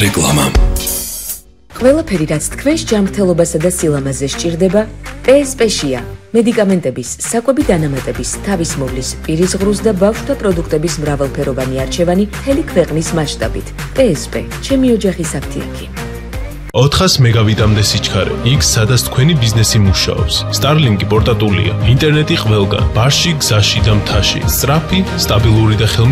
რეკლამა. ყველაფერი, რაც თქვენს ჯანმრთელობასა და სილამაზე სჭირდება, PSP-შია. მედიკამენტების, საკვები დანამატების, თავისმოვლის, პირისღრუს და ბავშვთა პროდუქტების მრავალფეროვანი არჩევანი მთელი ქვეყნის მასშტაბით. PSP, ჩემი ოჯახის აფთიაქი. 400 მეგავიტამდე სიჩქარე, იქ სადაც თქვენი ბიზნესი მუშაობს. Starlink-ი პორტატულია, ინტერნეტი ყველგან, ბარში, გზაში და მთაში. სწრაფი, სტაბილური და